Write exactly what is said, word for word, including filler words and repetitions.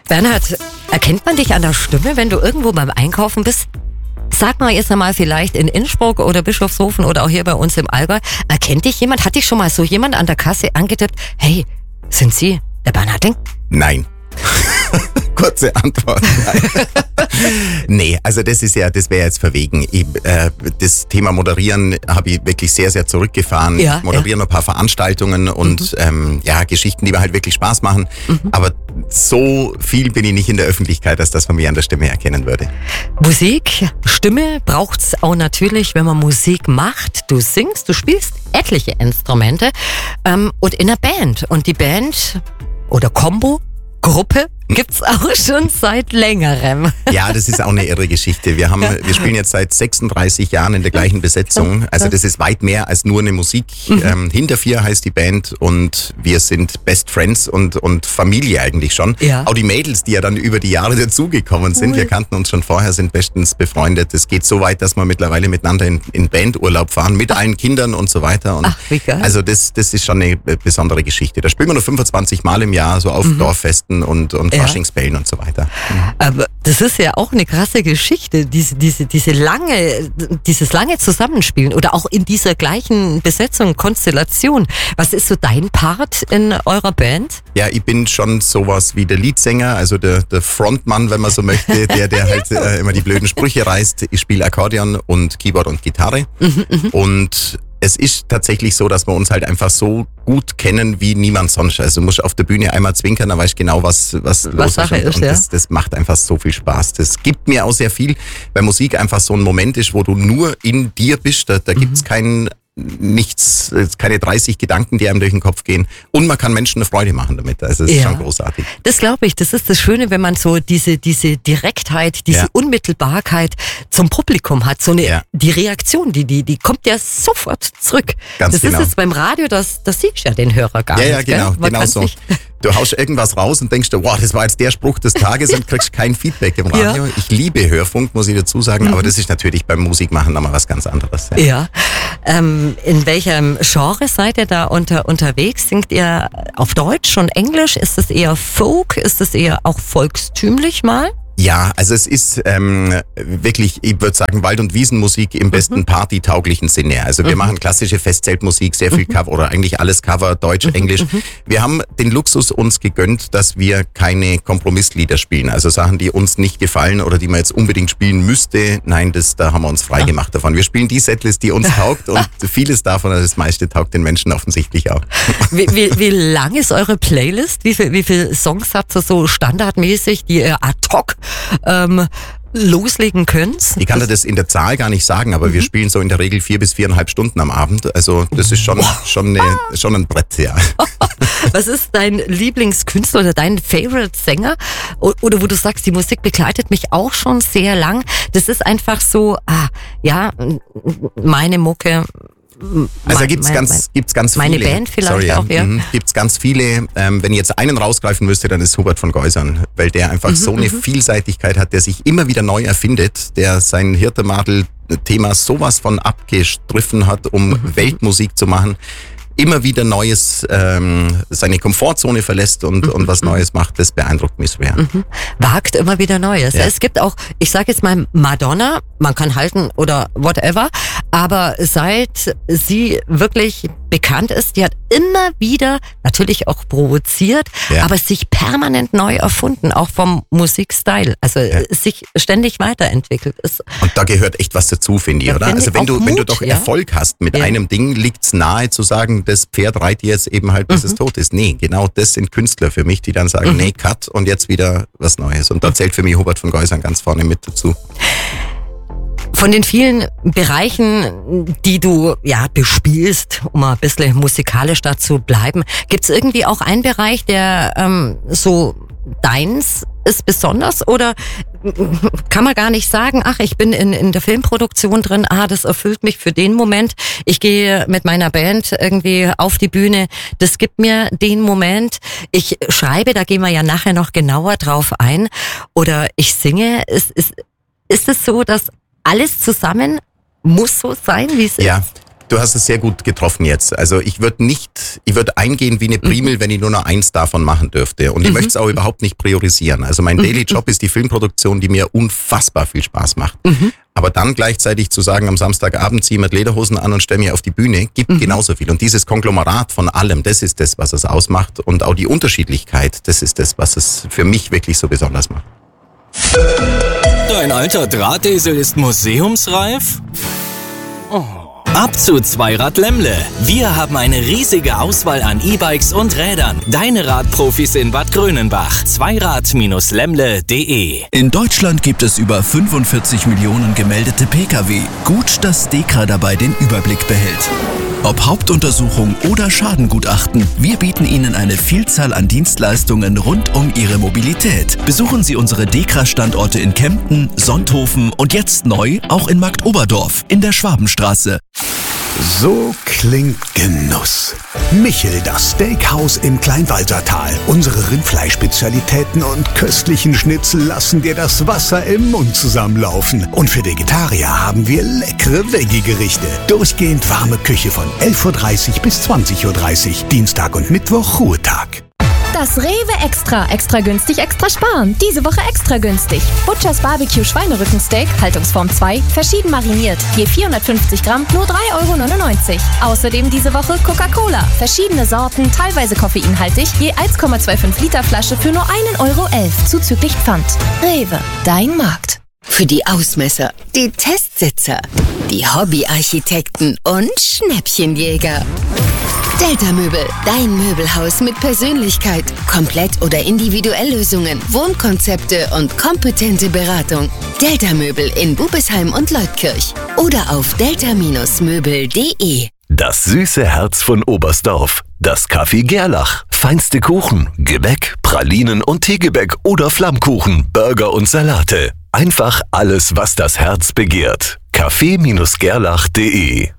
Bernhard, erkennt man dich an der Stimme, wenn du irgendwo beim Einkaufen bist? Sag mal jetzt einmal vielleicht in Innsbruck oder Bischofshofen oder auch hier bei uns im Allgäu. Erkennt dich jemand? Hat dich schon mal so jemand an der Kasse angetippt? Hey, sind Sie der Bernhard Denk? Nein. Kurze Antwort. Nein. Nee, also das ist ja, das wäre jetzt verwegen. Ich, äh, das Thema Moderieren habe ich wirklich sehr, sehr zurückgefahren. Ja, ich moderiere ja. ein paar Veranstaltungen und mhm. ähm, ja, Geschichten, die mir halt wirklich Spaß machen. Mhm. Aber so viel bin ich nicht in der Öffentlichkeit, dass das man mich an der Stimme erkennen würde. Musik, Stimme braucht's auch natürlich, wenn man Musik macht. Du singst, du spielst etliche Instrumente ähm, und in einer Band. Und die Band oder Combo, Gruppe gibt's auch schon seit längerem. Ja, das ist auch eine irre Geschichte. Wir haben, wir spielen jetzt seit sechsunddreißig Jahren in der gleichen Besetzung. Also das ist weit mehr als nur eine Musik. Mhm. Ähm, Hinter vier heißt die Band und wir sind Best Friends und, und Familie eigentlich schon. Ja. Auch die Mädels, die ja dann über die Jahre dazugekommen sind. Cool. Wir kannten uns schon vorher, sind bestens befreundet. Es geht so weit, dass wir mittlerweile miteinander in, in Bandurlaub fahren, mit Ach. allen Kindern und so weiter. Und Ach, wie geil. Also das, das ist schon eine besondere Geschichte. Da spielen wir nur fünfundzwanzig Mal im Jahr, so auf mhm. Dorffesten und, und ja. Faschingsbällen und so weiter. Mhm. Aber das ist ja auch eine krasse Geschichte, diese, diese, diese lange, dieses lange Zusammenspielen oder auch in dieser gleichen Besetzung, Konstellation. Was ist so dein Part in eurer Band? Ja, ich bin schon sowas wie der Leadsänger, also der, der Frontmann, wenn man so möchte, der, der halt äh, immer die blöden Sprüche reißt. Ich spiele Akkordeon und Keyboard und Gitarre. Mhm, und es ist tatsächlich so, dass wir uns halt einfach so gut kennen wie niemand sonst. Also du musst auf der Bühne einmal zwinkern, dann weißt du genau, was, was, was los Sache ist. Und, ist und ja. das, das macht einfach so viel Spaß. Das gibt mir auch sehr viel, weil Musik einfach so ein Moment ist, wo du nur in dir bist. Da, da mhm. gibt's keinen nichts, keine dreißig Gedanken, die einem durch den Kopf gehen. Und man kann Menschen eine Freude machen damit. Also es ist ja. schon großartig. Das glaube ich. Das ist das Schöne, wenn man so diese, diese Direktheit, diese ja. Unmittelbarkeit zum Publikum hat. So eine, ja. die Reaktion, die, die, die kommt ja sofort zurück. Ganz das genau. ist jetzt beim Radio, das, das siehst du ja den Hörer gar ja, nicht. Ja, genau, gell? genau so. Du haust irgendwas raus und denkst dir, wow, das war jetzt der Spruch des Tages und kriegst kein Feedback im Radio. Ja. Ich liebe Hörfunk, muss ich dazu sagen, mhm. aber das ist natürlich beim Musikmachen nochmal was ganz anderes. Ja. ja. Ähm, in welchem Genre seid ihr da unter, unterwegs? Singt ihr auf Deutsch und Englisch? Ist es eher Folk? Ist es eher auch volkstümlich mal? Ja, also es ist ähm, wirklich, ich würde sagen, Wald- und Wiesenmusik im besten mhm. partytauglichen Sinne. Also wir mhm. machen klassische Festzeltmusik, sehr viel mhm. Cover oder eigentlich alles Cover, Deutsch, mhm. Englisch. Mhm. Wir haben den Luxus uns gegönnt, dass wir keine Kompromisslieder spielen. Also Sachen, die uns nicht gefallen oder die man jetzt unbedingt spielen müsste. Nein, das da haben wir uns frei gemacht davon. Wir spielen die Setlist, die uns taugt und vieles davon, also das meiste taugt den Menschen offensichtlich auch. Wie, wie, wie lang ist eure Playlist? Wie viel, wie viel Songs habt ihr so standardmäßig, die ihr ad hoc Ähm, loslegen könnt? Ich kann dir das in der Zahl gar nicht sagen, aber mhm. wir spielen so in der Regel vier bis viereinhalb Stunden am Abend. Also das ist schon, schon, eine, schon ein Brett, ja. Was ist dein Lieblingskünstler oder dein Favorite-Sänger? Oder wo du sagst, die Musik begleitet mich auch schon sehr lang. Das ist einfach so, ah, ja, meine Mucke. Also gibt's mein, ganz, mein, gibt's ganz viele. Meine Band vielleicht Sorry, auch, ja. Mhm. Gibt's ganz viele. Ähm, wenn ich jetzt einen rausgreifen müsste, dann ist Hubert von Geusern, weil der einfach mhm, so eine mhm. Vielseitigkeit hat, der sich immer wieder neu erfindet, der sein Hirtemadel-Thema sowas von abgestriffen hat, um mhm. Weltmusik zu machen. Immer wieder Neues, ähm, seine Komfortzone verlässt und, mhm. und was Neues macht, das beeindruckt mich schwer. Mhm. Wagt immer wieder Neues. Ja. Es gibt auch, ich sage jetzt mal Madonna, man kann halten oder whatever, aber seit sie wirklich bekannt ist, die hat immer wieder, natürlich auch provoziert, ja. aber sich permanent neu erfunden, auch vom Musikstil, also ja. sich ständig weiterentwickelt ist. Und da gehört echt was dazu, finde ich, da oder? Find also wenn du, Mut, wenn du doch ja? Erfolg hast mit ja. einem Ding, liegt's nahe zu sagen, das Pferd reitet jetzt eben halt, bis mhm. es tot ist. Nee, genau das sind Künstler für mich, die dann sagen, mhm. nee, cut und jetzt wieder was Neues. Und da zählt für mich Hubert von Geusern ganz vorne mit dazu. Von den vielen Bereichen, die du ja bespielst, um ein bisschen musikalisch da zu bleiben, gibt's irgendwie auch einen Bereich, der ähm, so deins ist besonders, oder kann man gar nicht sagen, ach, ich bin in, in der Filmproduktion drin, ah, das erfüllt mich für den Moment, ich gehe mit meiner Band irgendwie auf die Bühne, das gibt mir den Moment, ich schreibe, da gehen wir ja nachher noch genauer drauf ein, oder ich singe, ist, ist, ist es so, dass alles zusammen muss so sein, wie es ja. ist? Du hast es sehr gut getroffen jetzt. Also ich würde nicht, ich würde eingehen wie eine Primel, mhm. wenn ich nur noch eins davon machen dürfte. Und ich mhm. möchte es auch überhaupt nicht priorisieren. Also mein mhm. Daily Job ist die Filmproduktion, die mir unfassbar viel Spaß macht. Mhm. Aber dann gleichzeitig zu sagen, am Samstagabend ziehe ich mir Lederhosen an und stelle mich auf die Bühne, gibt mhm. genauso viel. Und dieses Konglomerat von allem, das ist das, was es ausmacht. Und auch die Unterschiedlichkeit, das ist das, was es für mich wirklich so besonders macht. Dein alter Drahtesel ist museumsreif? Oh. Ab zu Zweirad Lemmle. Wir haben eine riesige Auswahl an E-Bikes und Rädern. Deine Radprofis in Bad Grönenbach. Zweirad Bindestrich lemmle punkt de. In Deutschland gibt es über fünfundvierzig Millionen gemeldete Pkw. Gut, dass DEKRA dabei den Überblick behält. Ob Hauptuntersuchung oder Schadengutachten, wir bieten Ihnen eine Vielzahl an Dienstleistungen rund um Ihre Mobilität. Besuchen Sie unsere DEKRA-Standorte in Kempten, Sonthofen und jetzt neu auch in Marktoberdorf in der Schwabenstraße. So klingt Genuss. Michel, das Steakhouse im Kleinwalsertal. Unsere Rindfleischspezialitäten und köstlichen Schnitzel lassen dir das Wasser im Mund zusammenlaufen. Und für Vegetarier haben wir leckere Veggie-Gerichte. Durchgehend warme Küche von elf Uhr dreißig bis zwanzig Uhr dreißig. Dienstag und Mittwoch Ruhetag. Das Rewe Extra. Extra günstig, extra sparen. Diese Woche extra günstig. Butchers Barbecue Schweinerückensteak, Haltungsform zwei, verschieden mariniert. Je vierhundertfünfzig Gramm, nur drei Euro neunundneunzig. Außerdem diese Woche Coca-Cola. Verschiedene Sorten, teilweise koffeinhaltig, je eins Komma fünfundzwanzig Liter Flasche für nur ein Euro elf, zuzüglich Pfand. Rewe, dein Markt. Für die Ausmesser, die Testsitzer, die Hobbyarchitekten und Schnäppchenjäger. Delta Möbel, dein Möbelhaus mit Persönlichkeit, Komplett- oder Individuelllösungen, Wohnkonzepte und kompetente Beratung. Delta Möbel in Bubesheim und Leutkirch oder auf delta Bindestrich möbel punkt de. Das süße Herz von Oberstdorf. Das Café Gerlach. Feinste Kuchen, Gebäck, Pralinen und Teegebäck oder Flammkuchen, Burger und Salate. Einfach alles, was das Herz begehrt. Café Bindestrich gerlach punkt de